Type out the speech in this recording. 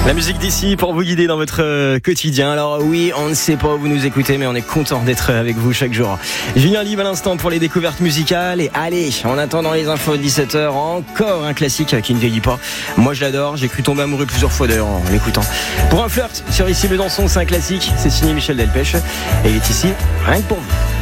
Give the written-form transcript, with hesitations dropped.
La musique d'ici pour vous guider dans votre quotidien. Alors oui, on ne sait pas où vous nous écoutez, mais on est content d'être avec vous chaque jour. Julien Libre à l'instant pour les découvertes musicales. Et allez, en attendant les infos de 17h, encore un classique qui ne vieillit pas. Moi je l'adore, j'ai cru tomber amoureux plusieurs fois d'ailleurs en l'écoutant. Pour un flirt sur Ici Besançon, c'est un classique, c'est signé Michel Delpech. Et il est ici, rien que pour vous.